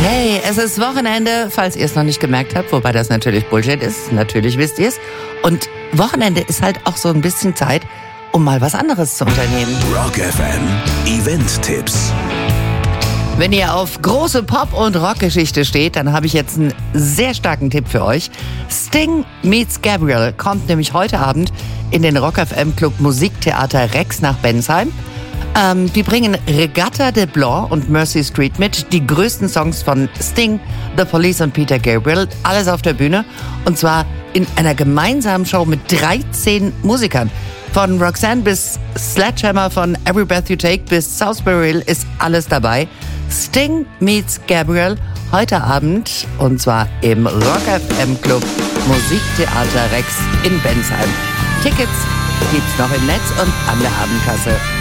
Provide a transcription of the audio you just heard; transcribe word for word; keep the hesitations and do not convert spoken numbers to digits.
Hey, es ist Wochenende, falls ihr es noch nicht gemerkt habt, wobei das natürlich Bullshit ist, natürlich wisst ihr es. Und Wochenende ist halt auch so ein bisschen Zeit, um mal was anderes zu unternehmen. Rock F M Event-Tipps. Wenn ihr auf große Pop- und Rockgeschichte steht, dann habe ich jetzt einen sehr starken Tipp für euch. Sting meets Gabriel kommt nämlich heute Abend in den Rock F M Club Musiktheater Rex nach Bensheim. Ähm, die bringen Regatta de Blanc und Mercy Street mit, die größten Songs von Sting, The Police und Peter Gabriel, alles auf der Bühne. Und zwar in einer gemeinsamen Show mit dreizehn Musikern. Von Roxanne bis Sledgehammer, von Every Breath You Take bis Southbury Hill ist alles dabei. Sting meets Gabriel heute Abend und zwar im Rock F M Club Musiktheater Rex in Bensheim. Tickets gibt's noch im Netz und an der Abendkasse.